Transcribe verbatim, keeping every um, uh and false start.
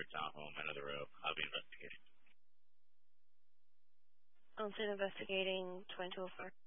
townhome, another row. I'll be investigating. Olmsted investigating twenty-two oh four.